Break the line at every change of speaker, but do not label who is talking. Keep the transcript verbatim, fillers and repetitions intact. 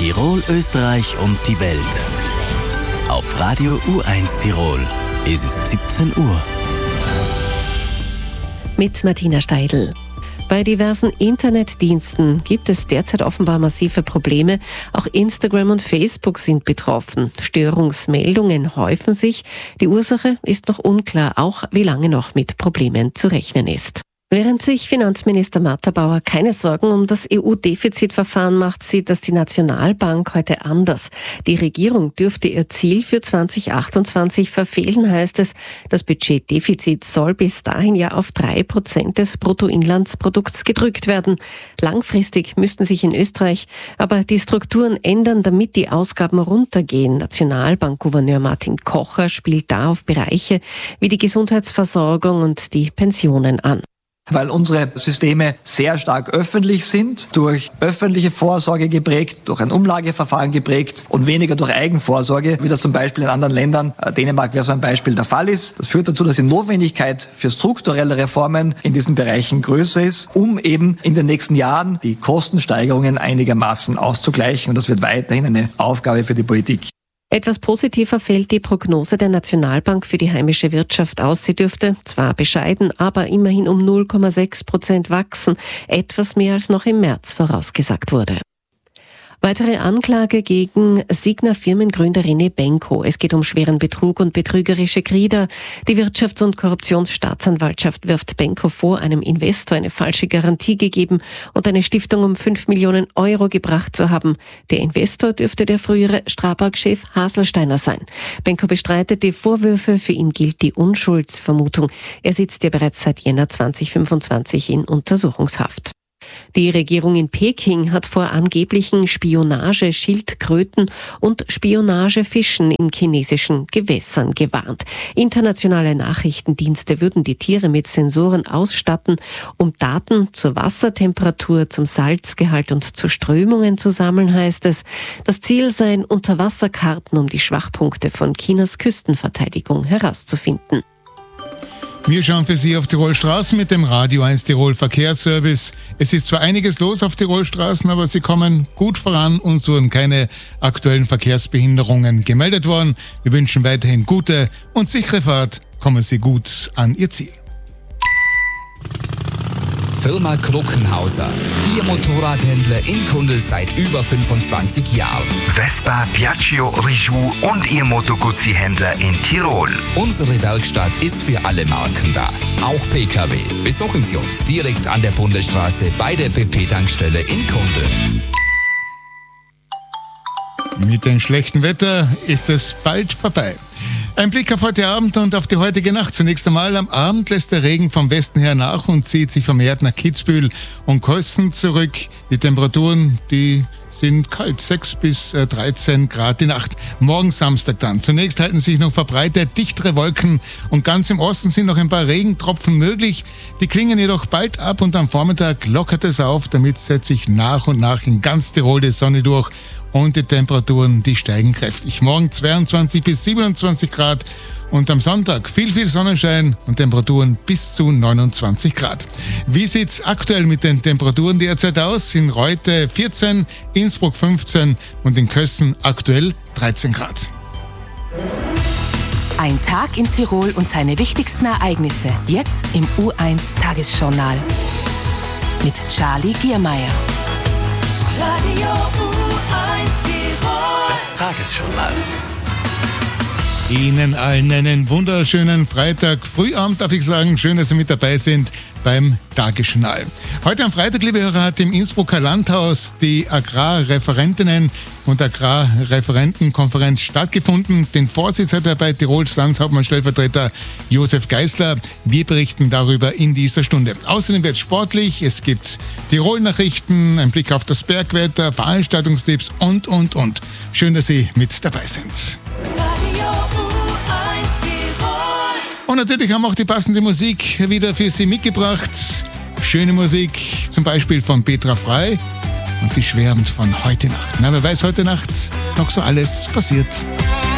Tirol, Österreich und die Welt. Auf Radio U eins Tirol. Es ist siebzehn Uhr.
Mit Martina Steidl. Bei diversen Internetdiensten gibt es derzeit offenbar massive Probleme. Auch Instagram und Facebook sind betroffen. Störungsmeldungen häufen sich. Die Ursache ist noch unklar, auch wie lange noch mit Problemen zu rechnen ist. Während sich Finanzminister Martha Bauer keine Sorgen um das E U-Defizitverfahren macht, sieht das die Nationalbank heute anders. Die Regierung dürfte ihr Ziel für zwanzig achtundzwanzig verfehlen, heißt es. Das Budgetdefizit soll bis dahin ja auf drei Prozent des Bruttoinlandsprodukts gedrückt werden. Langfristig müssten sich in Österreich aber die Strukturen ändern, damit die Ausgaben runtergehen. Nationalbankgouverneur Martin Kocher spielt da auf Bereiche wie die Gesundheitsversorgung und die Pensionen an.
Weil unsere Systeme sehr stark öffentlich sind, durch öffentliche Vorsorge geprägt, durch ein Umlageverfahren geprägt und weniger durch Eigenvorsorge, wie das zum Beispiel in anderen Ländern, Dänemark wäre so ein Beispiel, der Fall ist. Das führt dazu, dass die Notwendigkeit für strukturelle Reformen in diesen Bereichen größer ist, um eben in den nächsten Jahren die Kostensteigerungen einigermaßen auszugleichen. Und das wird weiterhin eine Aufgabe für die Politik.
Etwas positiver fällt die Prognose der Nationalbank für die heimische Wirtschaft aus. Sie dürfte zwar bescheiden, aber immerhin um null Komma sechs Prozent wachsen, etwas mehr als noch im März vorausgesagt wurde. Weitere Anklage gegen Signa-Firmengründer René Benko. Es geht um schweren Betrug und betrügerische Grieder. Die Wirtschafts- und Korruptionsstaatsanwaltschaft wirft Benko vor, einem Investor eine falsche Garantie gegeben und eine Stiftung um fünf Millionen Euro gebracht zu haben. Der Investor dürfte der frühere Strabag-Chef Haselsteiner sein. Benko bestreitet die Vorwürfe. Für ihn gilt die Unschuldsvermutung. Er sitzt ja bereits seit Jänner zweitausendfünfundzwanzig in Untersuchungshaft. Die Regierung in Peking hat vor angeblichen Spionage-Schildkröten und Spionagefischen in chinesischen Gewässern gewarnt. Internationale Nachrichtendienste würden die Tiere mit Sensoren ausstatten, um Daten zur Wassertemperatur, zum Salzgehalt und zu Strömungen zu sammeln, heißt es. Das Ziel seien Unterwasserkarten, um die Schwachpunkte von Chinas Küstenverteidigung herauszufinden.
Wir schauen für Sie auf Tirolstraßen mit dem Radio eins Tirol Verkehrsservice. Es ist zwar einiges los auf Tirolstraßen, aber sie kommen gut voran und so wurden keine aktuellen Verkehrsbehinderungen gemeldet worden. Wir wünschen weiterhin gute und sichere Fahrt. Kommen Sie gut an Ihr Ziel.
Firma Kruckenhauser. Ihr Motorradhändler in Kundl seit über fünfundzwanzig Jahren.
Vespa, Piaggio, Rijou und Ihr Moto Guzzi-Händler in Tirol.
Unsere Werkstatt ist für alle Marken da. Auch P K W. Besuchen Sie uns direkt an der Bundesstraße bei der B P-Tankstelle in Kundl.
Mit dem schlechten Wetter ist es bald vorbei. Ein Blick auf heute Abend und auf die heutige Nacht. Zunächst einmal am Abend lässt der Regen vom Westen her nach und zieht sich vermehrt nach Kitzbühel und Kösten zurück. Die Temperaturen, die sind kalt, sechs bis dreizehn Grad die Nacht. Morgen Samstag dann. Zunächst halten sich noch verbreitet dichtere Wolken und ganz im Osten sind noch ein paar Regentropfen möglich. Die klingen jedoch bald ab und am Vormittag lockert es auf. Damit setzt sich nach und nach in ganz Tirol die Sonne durch. Und die Temperaturen, die steigen kräftig. Morgen zweiundzwanzig bis siebenundzwanzig Grad und am Sonntag viel, viel Sonnenschein und Temperaturen bis zu neunundzwanzig Grad. Wie sieht's aktuell mit den Temperaturen derzeit aus? In Reute vierzehn, Innsbruck fünfzehn und in Kössen aktuell dreizehn Grad.
Ein Tag in Tirol und seine wichtigsten Ereignisse. Jetzt im U eins Tagesjournal. Mit Charlie Giermeier.
Radio U eins Tirol.
Das Tagesjournal.
Ihnen allen einen wunderschönen Freitag, Frühabend darf ich sagen. Schön, dass Sie mit dabei sind beim Tagesjournal. Heute am Freitag, liebe Hörer, hat im Innsbrucker Landhaus die Agrarreferentinnen und Agrarreferentenkonferenz stattgefunden. Den Vorsitz hat er bei Tirols Landeshauptmann Stellvertreter Josef Geisler. Wir berichten darüber in dieser Stunde. Außerdem wird es sportlich, es gibt Tirol-Nachrichten, ein Blick auf das Bergwetter, Veranstaltungstipps und, und, und. Schön, dass Sie mit dabei sind. Und natürlich haben wir auch die passende Musik wieder für Sie mitgebracht. Schöne Musik, zum Beispiel von Petra Frey. Und sie schwärmt von heute Nacht. Na, wer weiß heute Nacht noch so alles passiert.